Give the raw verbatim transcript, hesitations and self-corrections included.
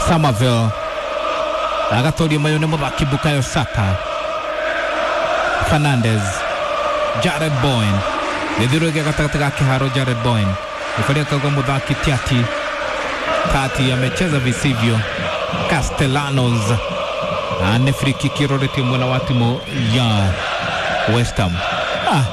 Somerville agatori mayone muthaki Bukayo Saka, Fernandez, Jared Bowen Nidhiruge gatagati ga kiharo. Jared Bowen ifaria kagwa muthaki Tiati Tati amecheza visivyo. Castellanos ane free kick irorete mwana wa timu ya West Ham.